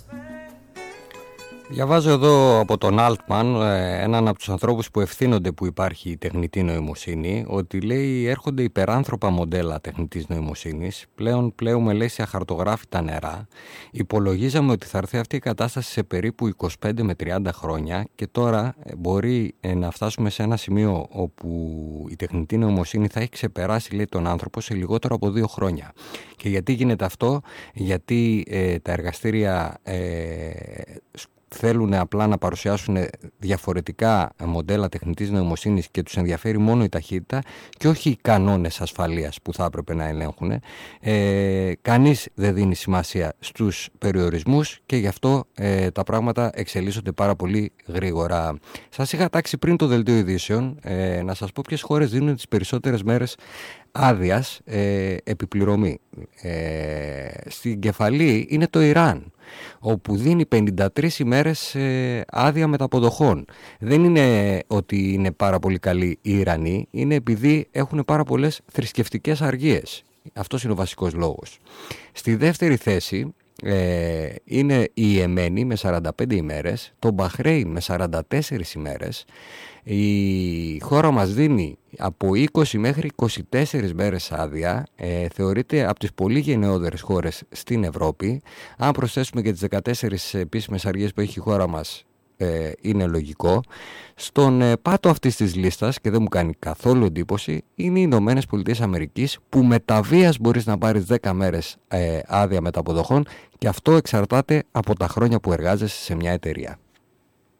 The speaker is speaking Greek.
Διαβάζω εδώ από τον Altman, έναν από τους ανθρώπους που ευθύνονται που υπάρχει η τεχνητή νοημοσύνη, ότι λέει έρχονται υπεράνθρωπα μοντέλα τεχνητής νοημοσύνης, πλέον πλέουμε λέει σε αχαρτογράφητα νερά, υπολογίζαμε ότι θα έρθει αυτή η κατάσταση σε περίπου 25 με 30 χρόνια και τώρα μπορεί να φτάσουμε σε ένα σημείο όπου η τεχνητή νοημοσύνη θα έχει ξεπεράσει λέει τον άνθρωπο σε λιγότερο από 2 χρόνια. Και γιατί γίνεται αυτό? Γιατί τα εργαστήρια θέλουν απλά να παρουσιάσουν διαφορετικά μοντέλα τεχνητής νοημοσύνης και τους ενδιαφέρει μόνο η ταχύτητα και όχι οι κανόνες ασφαλείας που θα έπρεπε να ελέγχουν. Κανείς δεν δίνει σημασία στους περιορισμούς και γι' αυτό τα πράγματα εξελίσσονται πάρα πολύ γρήγορα. Σας είχα τάξει πριν το δελτίο ειδήσεων να σας πω ποιες χώρες δίνουν τις περισσότερες μέρες άδειας επιπληρωμή. Στην κεφαλή είναι το Ιράν, όπου δίνει 53 ημέρες άδεια μεταποδοχών. Δεν είναι ότι είναι πάρα πολύ καλοί οι Ιρανοί, είναι επειδή έχουν πάρα πολλές θρησκευτικές αργίες. Αυτός είναι ο βασικός λόγος. Στη δεύτερη θέση είναι η Ιεμένη με 45 ημέρες, το Μπαχρέιν με 44 ημέρες. Η χώρα μας δίνει από 20 μέχρι 24 μέρες άδεια, θεωρείται από τις πολύ γενναιόδερες χώρες στην Ευρώπη. Αν προσθέσουμε και τις 14 επίσημες αργίες που έχει η χώρα μας, είναι λογικό. Στον πάτο αυτής της λίστας, και δεν μου κάνει καθόλου εντύπωση, είναι οι Ηνωμένες Πολιτείες Αμερικής, που με τα βίας μπορείς να πάρεις 10 μέρες άδεια μεταποδοχών, και αυτό εξαρτάται από τα χρόνια που εργάζεσαι σε μια εταιρεία.